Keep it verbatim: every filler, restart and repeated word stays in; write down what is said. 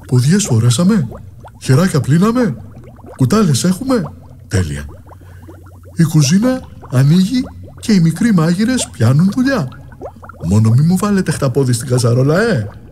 Ποδιές φορέσαμε. Χεράκια πλύναμε. Κουτάλες έχουμε. Τέλεια. Η κουζίνα ανοίγει και οι μικροί μάγειρες πιάνουν δουλειά. Μόνο μη μου βάλετε χταπόδι στην καζαρόλα, ε!